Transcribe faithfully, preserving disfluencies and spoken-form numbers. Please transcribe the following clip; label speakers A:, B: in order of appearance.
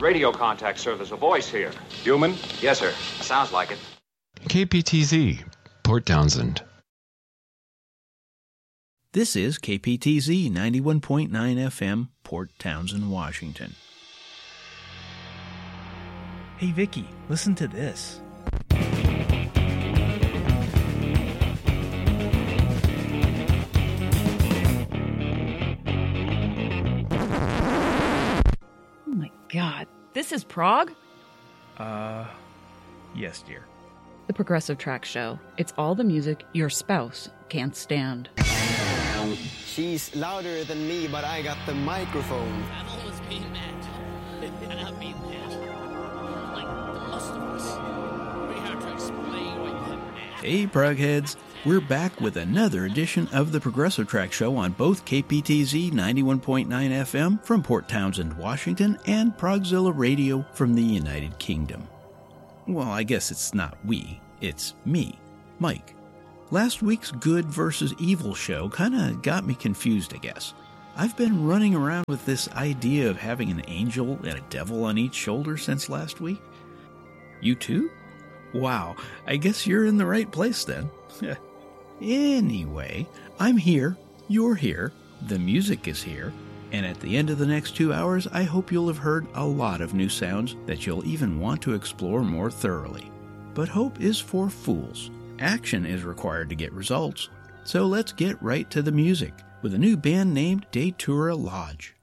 A: Radio contact, sir. There's a voice here.
B: Human?
A: Yes, sir. Sounds like it.
C: K P T Z, Port Townsend.
D: This is K P T Z ninety-one point nine F M, Port Townsend, Washington.
E: Hey, Vicky, listen to this.
F: Oh my God. This is Prague?
E: Uh, yes, dear.
F: The Progressive Track Show. It's all the music your spouse can't stand.
G: She's louder than me, but I got the microphone.
H: I've always been that. And I've been that. Like the most of us. We have to explain what you have mad.
D: Hey, Prugheads. We're back with another edition of the Progressive Track Show on both K P T Z ninety-one point nine F M from Port Townsend, Washington, and Progzilla Radio from the United Kingdom. Well, I guess it's not we, it's me, Mike. Last week's good versus evil show kind of got me confused, I guess. I've been running around with this idea of having an angel and a devil on each shoulder since last week. You too? Wow, I guess you're in the right place then. Anyway, I'm here, you're here, the music is here, and at the end of the next two hours, I hope you'll have heard a lot of new sounds that you'll even want to explore more thoroughly. But hope is for fools. Action is required to get results. So let's get right to the music with a new band named Datura Lodge.